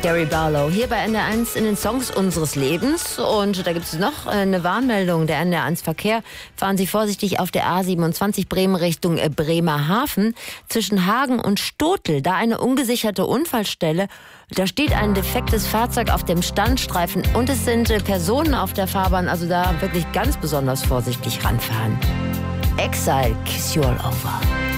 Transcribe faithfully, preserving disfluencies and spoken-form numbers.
Gary Barlow hier bei N D R eins in den Songs unseres Lebens. Und da gibt es noch eine Warnmeldung der N D R eins Verkehr. Fahren Sie vorsichtig auf der A siebenundzwanzig Bremen Richtung Bremerhaven. Zwischen Hagen und Stotel, da eine ungesicherte Unfallstelle. Da steht ein defektes Fahrzeug auf dem Standstreifen und es sind Personen auf der Fahrbahn. Also da wirklich ganz besonders vorsichtig ranfahren. Exile, Kiss You All Over.